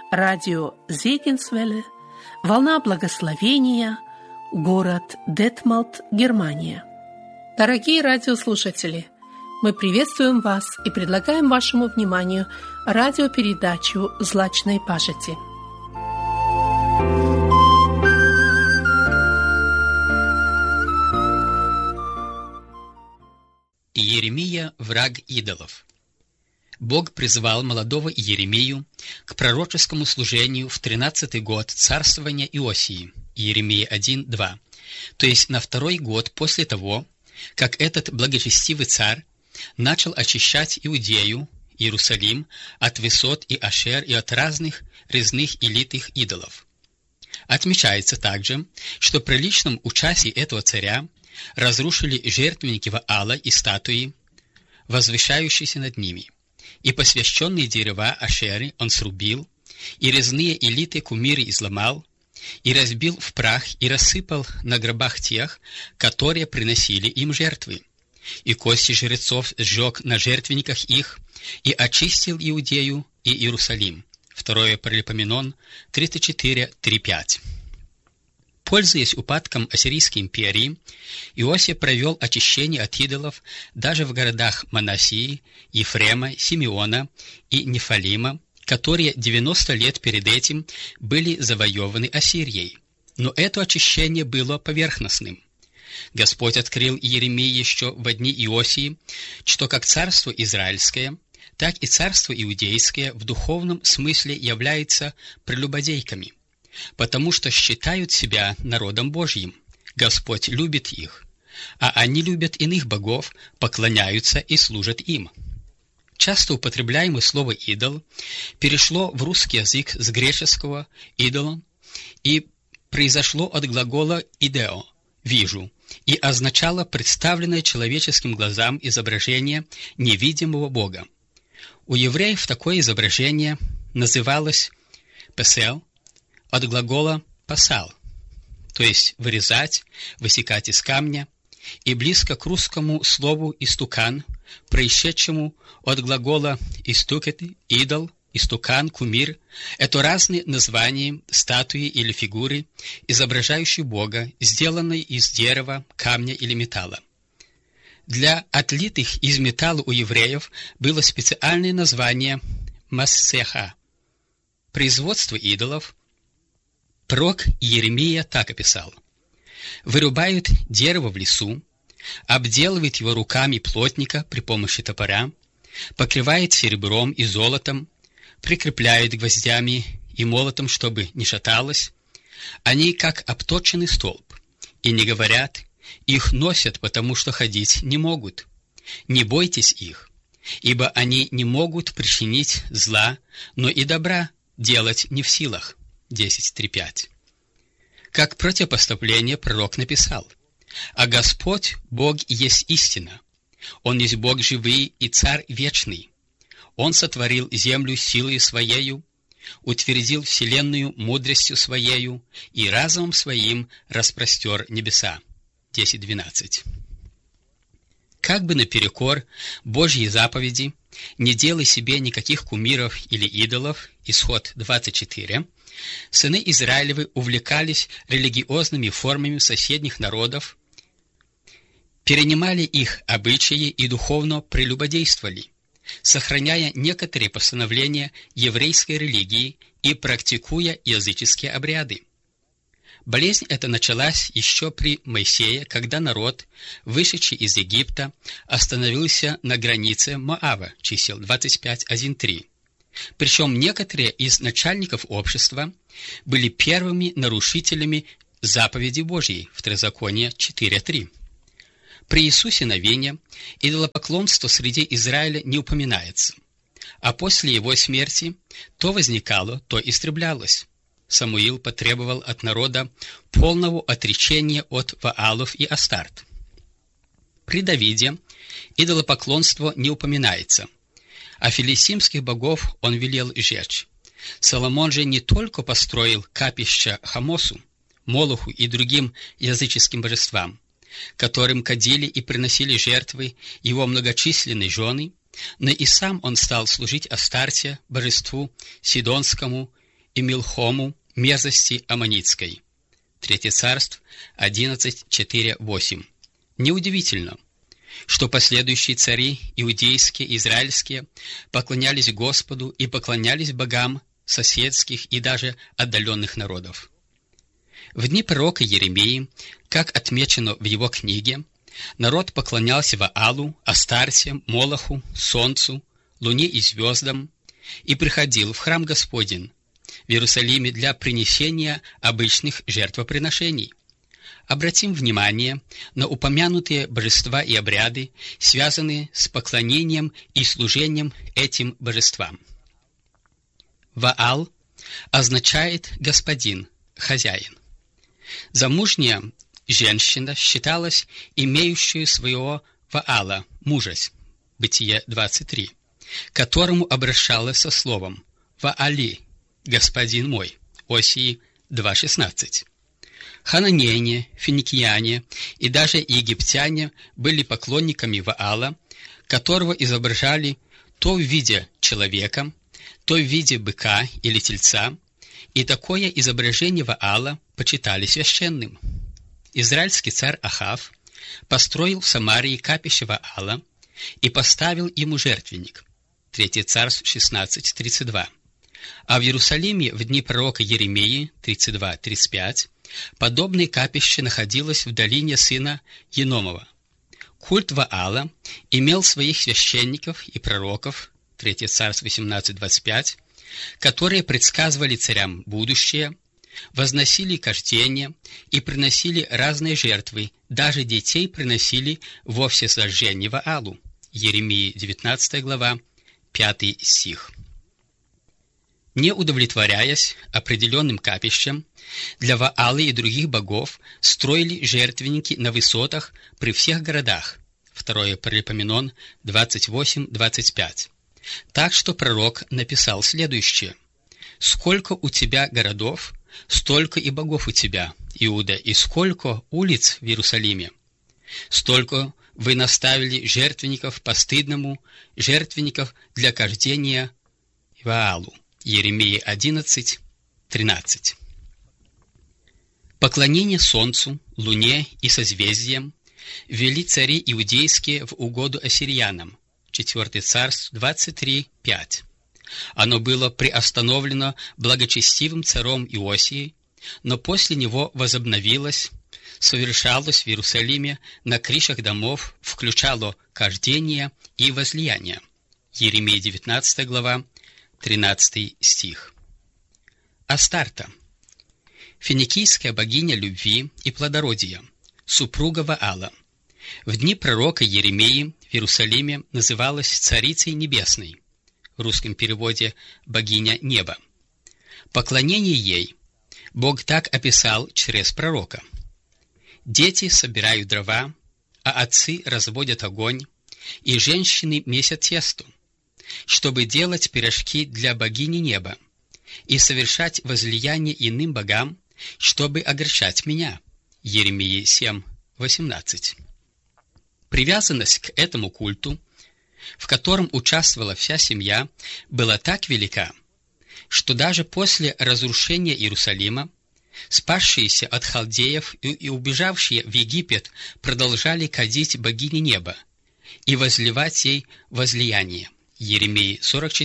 Радио Зегенсвелле, волна благословения, город Детмалт, Германия. Дорогие радиослушатели, мы приветствуем вас и предлагаем вашему вниманию радиопередачу «Злачной пажити». Иеремия – враг идолов. Бог призвал молодого Иеремию к пророческому служению в 13-й год царствования Иосии, Иеремия 1:2, то есть на 2-й год после того, как этот благочестивый царь начал очищать Иудею, Иерусалим от высот и ашер и от разных резных и литых идолов. Отмечается также, что при личном участии этого царя разрушили жертвенники Ваала и статуи, возвышающиеся над ними, и посвященные дерева ашеры он срубил, и резные и литые кумиры изломал, и разбил в прах и рассыпал на гробах тех, которые приносили им жертвы, и кости жрецов сжег на жертвенниках их, и очистил Иудею и Иерусалим. 2 Паралипоменон 34:3-5. Пользуясь упадком Ассирийской империи, Иосия провел очищение от идолов даже в городах Манассии, Ефрема, Симеона и Нефалима, которые 90 лет перед этим были завоеваны Ассирией. Но это очищение было поверхностным. Господь открыл Иеремии еще в дни Иосии, что как царство израильское, так и царство иудейское в духовном смысле являются прелюбодейками, потому что считают себя народом Божьим. Господь любит их, а они любят иных богов, поклоняются и служат им. Часто употребляемое слово «идол» перешло в русский язык с греческого «идолон» и произошло от глагола «идео» – «вижу», и означало представленное человеческим глазам изображение невидимого Бога. У евреев такое изображение называлось «песел», от глагола «пасал», то есть вырезать, высекать из камня, и близко к русскому слову «истукан», происшедшему от глагола «истукеты», «идол», «истукан», «кумир». Это разные названия статуи или фигуры, изображающие Бога, сделанной из дерева, камня или металла. Для отлитых из металла у евреев было специальное название «массеха». Производство идолов пророк Иеремия так описал: «Вырубают дерево в лесу, обделывает его руками плотника при помощи топора, покрывает серебром и золотом, прикрепляет гвоздями и молотом, чтобы не шаталось. Они как обточенный столб, и не говорят, их носят, потому что ходить не могут. Не бойтесь их, ибо они не могут причинить зла, но и добра делать не в силах». 10:3-5. Как противопоставление пророк написал: «А Господь, Бог, есть истина. Он есть Бог живый и Царь вечный. Он сотворил землю силою Своею, утвердил вселенную мудростью Своею и разумом Своим распростер небеса». 10:12. Как бы наперекор Божьей заповеди «не делай себе никаких кумиров или идолов» Исход 24, сыны Израилевы увлекались религиозными формами соседних народов, перенимали их обычаи и духовно прелюбодействовали, сохраняя некоторые постановления еврейской религии и практикуя языческие обряды. Болезнь эта началась еще при Моисее, когда народ, вышедший из Египта, остановился на границе Моава, чисел 25:1-3. Причем некоторые из начальников общества были первыми нарушителями заповеди Божьей, Второзаконие 4:3. При Иисусе Навине идолопоклонство среди Израиля не упоминается, а после его смерти то возникало, то истреблялось. Самуил потребовал от народа полного отречения от Ваалов и Астарт. При Давиде идолопоклонство не упоминается, а филистимских богов он велел сжечь. Соломон же не только построил капища Хамосу, Молоху и другим языческим божествам, которым кадили и приносили жертвы его многочисленные жены, но и сам он стал служить Астарте, божеству Сидонскому, и Милхому, мерзости Аммонитской. 3 Царств 11:4-8. Неудивительно, что последующие цари, иудейские и израильские, поклонялись Господу и поклонялись богам соседских и даже отдаленных народов. В дни пророка Еремии, как отмечено в его книге, народ поклонялся Ваалу, Астарте, Молоху, Солнцу, Луне и звездам и приходил в храм Господень в Иерусалиме для принесения обычных жертвоприношений. Обратим внимание на упомянутые божества и обряды, связанные с поклонением и служением этим божествам. Ваал означает «господин», «хозяин». Замужняя женщина считалась имеющей своего Ваала, мужа, Бытие 23, которому обращалась со словом «Ваали, господин мой», Осии 2:16. Хананеяне, финикияне и даже египтяне были поклонниками Ваала, которого изображали то в виде человека, то в виде быка или тельца, и такое изображение Ваала почитали священным. Израильский царь Ахав построил в Самарии капище Ваала и поставил ему жертвенник. 3 Царств 16:32. А в Иерусалиме в дни пророка Еремии 32:35 подобное капище находилось в долине сына Еномова. Культ Ваала имел своих священников и пророков, 3 Царств 18:25, которые предсказывали царям будущее, возносили кождение и приносили разные жертвы, даже детей приносили во всесожжение Ваалу. Еремии 19 глава, 5 стих. Не удовлетворяясь определенным капищем, для Ваала и других богов строили жертвенники на высотах при всех городах. 2 Паралипоменон 28:25. Так что пророк написал следующее: «Сколько у тебя городов, столько и богов у тебя, Иуда, и сколько улиц в Иерусалиме. Столько вы наставили жертвенников постыдному, жертвенников для кождения Ваалу». Еремия 11:13. Поклонение солнцу, луне и созвездиям вели цари иудейские в угоду ассирянам. 4 Царств 23:5. Оно было приостановлено благочестивым царем Иосией, но после него возобновилось, совершалось в Иерусалиме на крышах домов, включало кождение и возлияние. Еремия 19 глава, 13 стих. Астарта, финикийская богиня любви и плодородия, супруга Ваала, в дни пророка Еремии в Иерусалиме называлась Царицей Небесной, в русском переводе «богиня неба». Поклонение ей Бог так описал через пророка: «Дети собирают дрова, а отцы разводят огонь, и женщины месят тесто, чтобы делать пирожки для богини неба и совершать возлияние иным богам, чтобы огорчать меня». Еремии 7:18. Привязанность к этому культу, в котором участвовала вся семья, была так велика, что даже после разрушения Иерусалима спасшиеся от халдеев и убежавшие в Египет продолжали кадить богине неба и возливать ей возлияние. Еремии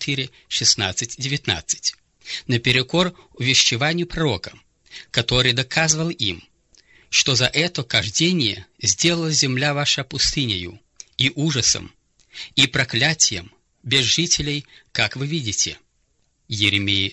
44:16-19, наперекор увещеванию пророка, который доказывал им, что за это кождение сделала земля ваша пустынею и ужасом, и проклятием, без жителей, как вы видите. Еремии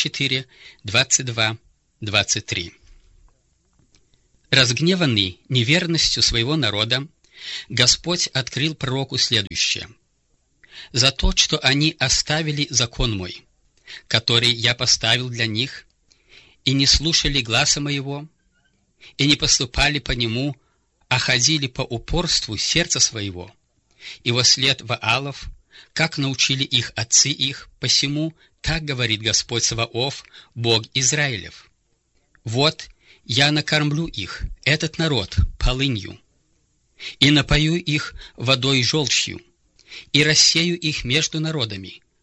44:22-23. Разгневанный неверностью своего народа, Господь открыл пророку следующее: «За то, что они оставили закон мой, который я поставил для них, и не слушали гласа моего, и не поступали по нему, а ходили по упорству сердца своего, и вослед Ваалов, как научили их отцы их, посему так говорит Господь Саваоф, Бог Израилев: вот я накормлю их, этот народ, полынью, и напою их водой желчью, и рассею их между народами,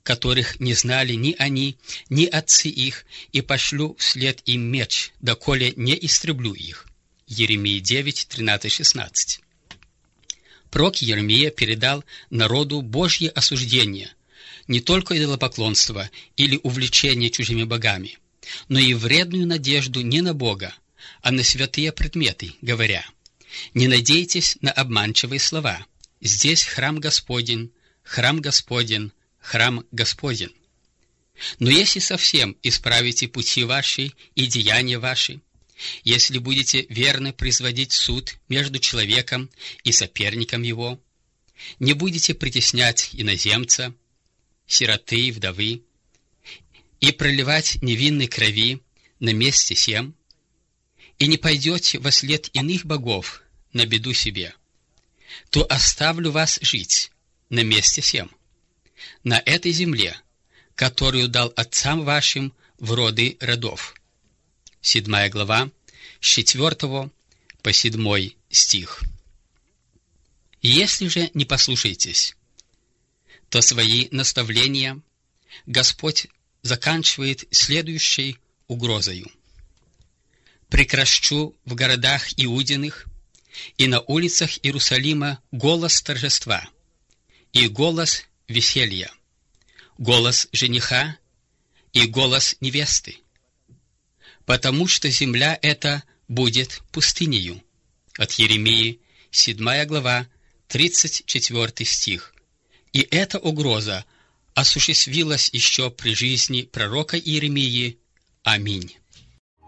которых не знали ни они, ни отцы их, и пошлю вслед им меч, доколе не истреблю их». Иеремия 9, 13-16. Пророк Иеремия передал народу Божье осуждение не только идолопоклонства или увлечения чужими богами, но и вредную надежду не на Бога, а на святые предметы, говоря: «Не надейтесь на обманчивые слова. Здесь храм Господень, храм Господень, храм Господень. Но если совсем исправите пути ваши и деяния ваши, если будете верно производить суд между человеком и соперником его, не будете притеснять иноземца, сироты и вдовы, и проливать невинной крови на месте сем, и не пойдете вослед иных богов на беду себе, то оставлю вас жить на месте сем, на этой земле, которую дал отцам вашим в роды родов». 7 глава, с 4 по 7 стих. «Если же не послушаетесь, то свои наставления Господь заканчивает следующей угрозою: «Прекращу в городах Иудиных и на улицах Иерусалима голос торжества и голос веселья, голос жениха и голос невесты, потому что земля эта будет пустынею». От Иеремии, 7 глава, 34 стих. И эта угроза осуществилась еще при жизни пророка Иеремии. Аминь.